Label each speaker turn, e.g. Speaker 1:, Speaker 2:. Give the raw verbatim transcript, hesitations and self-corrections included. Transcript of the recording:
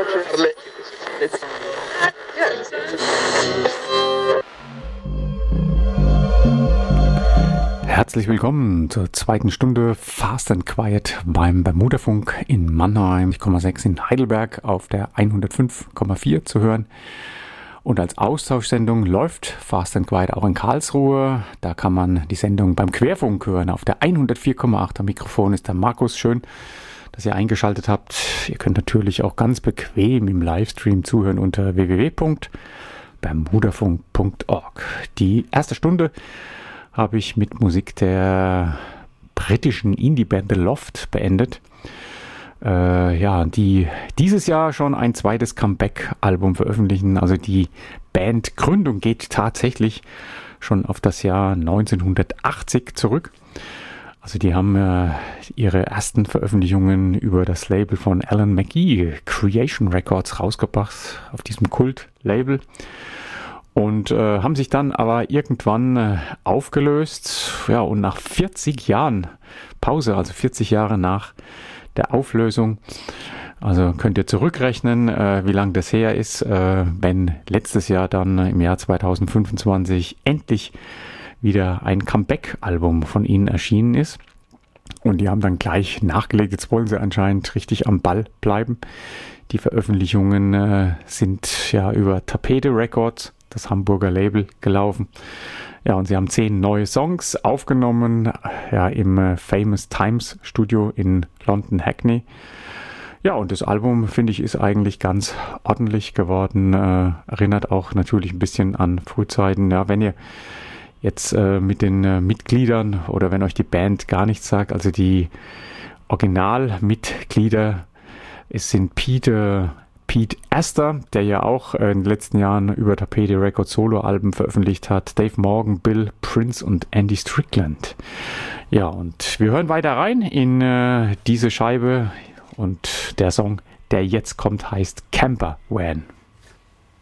Speaker 1: Herzlich willkommen zur zweiten Stunde Fast and Quiet beim Bermudafunk in Mannheim Komma sechs in Heidelberg auf der hundertfünf Komma vier zu hören. Und als Austauschsendung läuft Fast and Quiet auch in Karlsruhe. Da kann man die Sendung beim Querfunk hören. Auf der hundertvier Komma acht am Mikrofon ist der Markus. Schön, dass ihr eingeschaltet habt. Ihr könnt natürlich auch ganz bequem im Livestream zuhören unter w w w punkt bermudafunk punkt org. Die erste Stunde habe ich mit Musik der britischen Indie-Band The Loft beendet. Äh, ja, die dieses Jahr schon ein zweites Comeback-Album veröffentlichen. Also die Bandgründung geht tatsächlich schon auf das Jahr neunzehnhundertachtzig zurück. Also die haben äh, ihre ersten Veröffentlichungen über das Label von Alan McGee, Creation Records, rausgebracht, auf diesem Kult-Label. Und äh, haben sich dann aber irgendwann äh, aufgelöst. Ja, und nach vierzig Jahren Pause, also vierzig Jahre nach der Auflösung, also könnt ihr zurückrechnen, äh, wie lange das her ist, äh, wenn letztes Jahr dann im Jahr zweitausendfünfundzwanzig endlich wieder ein Comeback-Album von ihnen erschienen ist. Und die haben dann gleich nachgelegt, jetzt wollen sie anscheinend richtig am Ball bleiben. Die Veröffentlichungen äh, sind ja über Tapete Records, das Hamburger Label, gelaufen. Ja, und sie haben zehn neue Songs aufgenommen, ja, im äh, Famous Times Studio in London Hackney. Ja, und das Album, finde ich, ist eigentlich ganz ordentlich geworden. Äh, erinnert auch natürlich ein bisschen an Frühzeiten. Ja, wenn ihr jetzt äh, mit den äh, Mitgliedern oder wenn euch die Band gar nichts sagt, also die Originalmitglieder, es sind Peter Pete Astor, der ja auch in den letzten Jahren über Tapete Records Solo-Alben veröffentlicht hat, Dave Morgan, Bill Prince und Andy Strickland. Ja, und wir hören weiter rein in äh, diese Scheibe und der Song, der jetzt kommt, heißt Camper Van.